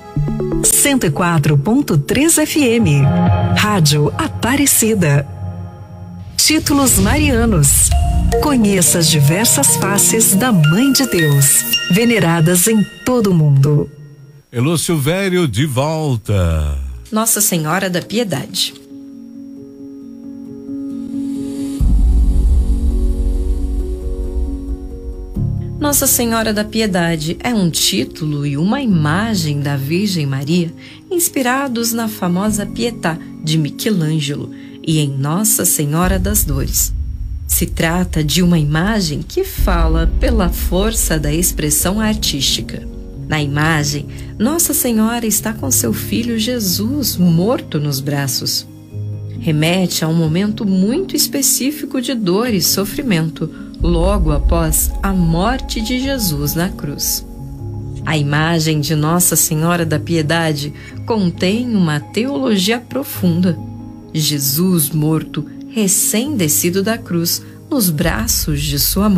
104.3 FM. Rádio Aparecida. Títulos marianos. Conheça as diversas faces da Mãe de Deus, veneradas em todo o mundo. Elô Silvério de volta. Nossa Senhora da Piedade. Nossa Senhora da Piedade é um título e uma imagem da Virgem Maria inspirados na famosa Pietà de Michelangelo e em Nossa Senhora das Dores. Se trata de uma imagem que fala pela força da expressão artística. Na imagem, Nossa Senhora está com seu filho Jesus morto nos braços. Remete a um momento muito específico de dor e sofrimento, logo após a morte de Jesus na cruz. A imagem de Nossa Senhora da Piedade contém uma teologia profunda. Jesus morto, recém-descido da cruz, nos braços de sua mãe.